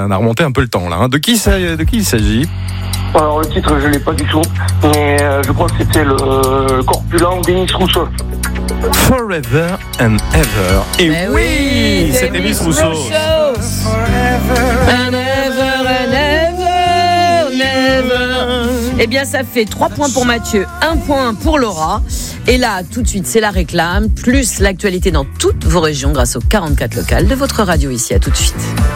On a remonté un peu le temps là. De qui il s'agit ? Alors le titre je l'ai pas du tout, mais je crois que c'était le corpulent Demis Rousseau. Forever and Ever. Et Mais oui, c'est Demis Rousseau. And ever and ever, never. Eh bien, ça fait 3 points pour Mathieu, 1 point pour Laura. Et là, tout de suite, c'est la réclame, plus l'actualité dans toutes vos régions grâce aux 44 locales de votre radio ici. À tout de suite.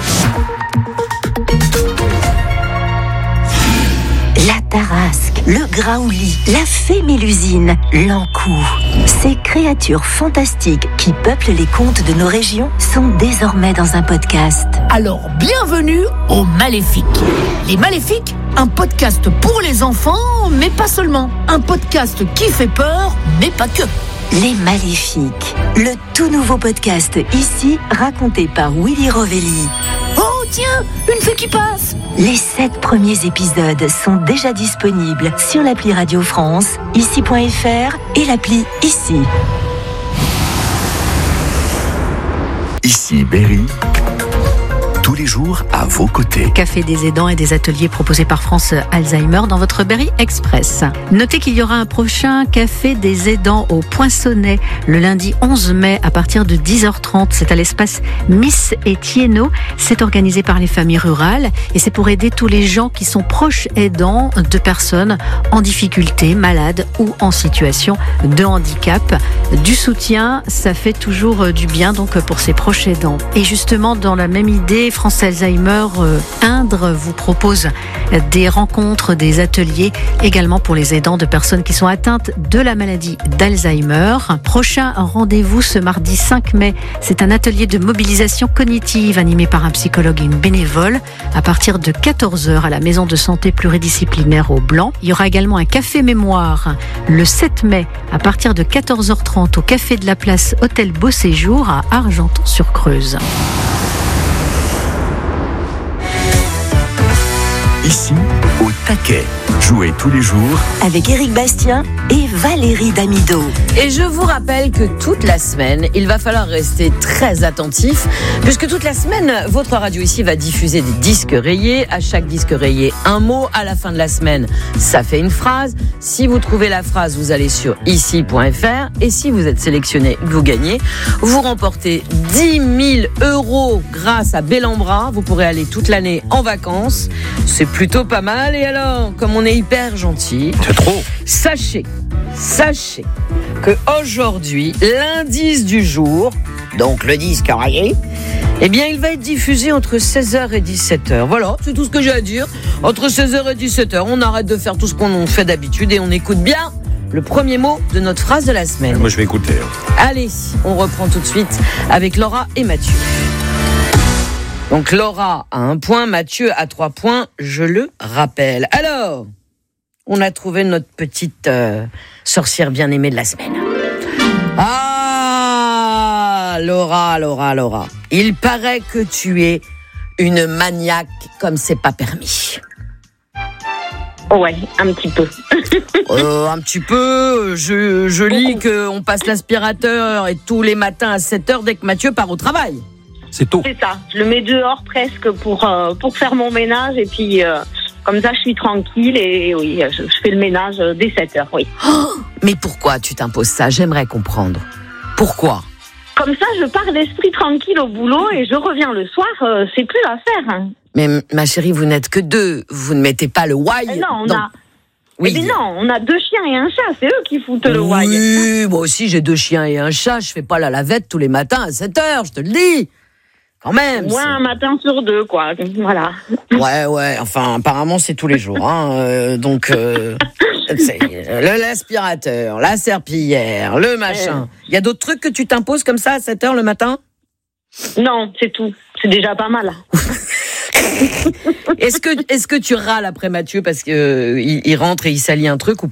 La Tarasque, le Graouli, la fée Mélusine, l'Ankou. Ces créatures fantastiques qui peuplent les contes de nos régions sont désormais dans un podcast. Alors, bienvenue aux Maléfiques. Les Maléfiques, un podcast pour les enfants, mais pas seulement. Un podcast qui fait peur, mais pas que. Les Maléfiques, le tout nouveau podcast ici, raconté par Willy Rovelli. Oh tiens, une fée qui passe. Les 7 premiers épisodes sont déjà disponibles sur l'appli Radio France, ici.fr et l'appli Ici. Ici Berry, tous les jours à vos côtés. Café des aidants et des ateliers proposés par France Alzheimer dans votre Berry Express. Notez qu'il y aura un prochain Café des aidants au Poinçonnet le lundi 11 mai à partir de 10h30. C'est à l'espace Miss et Thiénot. C'est organisé par les familles rurales et c'est pour aider tous les gens qui sont proches aidants de personnes en difficulté, malades ou en situation de handicap. Du soutien, ça fait toujours du bien donc pour ces proches aidants. Et justement, dans la même idée, France Alzheimer Indre vous propose des rencontres, des ateliers également pour les aidants de personnes qui sont atteintes de la maladie d'Alzheimer. Prochain rendez-vous ce mardi 5 mai, c'est un atelier de mobilisation cognitive animé par un psychologue et une bénévole à partir de 14h à la maison de santé pluridisciplinaire au Blanc. Il y aura également un café mémoire le 7 mai à partir de 14h30 au café de la place Hôtel Beau Séjour à Argenton-sur-Creuse. Ici, au taquet. Jouez tous les jours Avec Éric Bastien et Valérie Damido. Et je vous rappelle que toute la semaine, il va falloir rester très attentif, puisque toute la semaine, votre radio ici va diffuser des disques rayés. À chaque disque rayé, un mot. À la fin de la semaine, ça fait une phrase. Si vous trouvez la phrase, vous allez sur ici.fr. Et si vous êtes sélectionné, vous gagnez. Vous remportez 10 000 € grâce à Bellambra. Vous pourrez aller toute l'année en vacances. C'est plutôt pas mal. Et alors, comme on est hyper gentil, C'est trop. Sachez que aujourd'hui, l'indice du jour, donc le disque rayé, eh bien, il va être diffusé entre 16h et 17h. Voilà, c'est tout ce que j'ai à dire. Entre 16h et 17h, on arrête de faire tout ce qu'on fait d'habitude et on écoute bien le premier mot de notre phrase de la semaine. Moi, je vais écouter. Allez, on reprend tout de suite avec Laura et Mathieu. Donc Laura a 1 point, Mathieu a 3 points, je le rappelle. Alors, on a trouvé notre petite sorcière bien-aimée de la semaine. Ah, Laura. Il paraît que tu es une maniaque comme c'est pas permis. Ouais, un petit peu. Un petit peu, je lis qu'on passe l'aspirateur et tous les matins à 7h dès que Mathieu part au travail. C'est tôt. C'est ça. Je le mets dehors presque pour faire mon ménage et puis comme ça je suis tranquille et oui, je fais le ménage dès 7h, oui. Oh, mais pourquoi tu t'imposes ça ? J'aimerais comprendre. Pourquoi ? Comme ça je pars l'esprit tranquille au boulot et je reviens le soir, c'est plus à faire. Hein. Mais ma chérie, vous n'êtes que 2. Vous ne mettez pas le why. Non, Oui. Mais non, on a 2 chiens et un chat, c'est eux qui foutent le why. Oui, moi aussi j'ai 2 chiens et un chat. Je fais pas la lavette tous les matins à 7h, je te le dis. Quand même. Moi, un matin sur 2, quoi. Voilà. Ouais. Enfin, apparemment, c'est tous les jours. Hein. Donc, c'est l'aspirateur, la serpillière, le machin. Il y a d'autres trucs que tu t'imposes comme ça à 7h le matin ? Non, c'est tout. C'est déjà pas mal. Est-ce que tu râles après Mathieu parce que il rentre et il salit un truc ou pas ?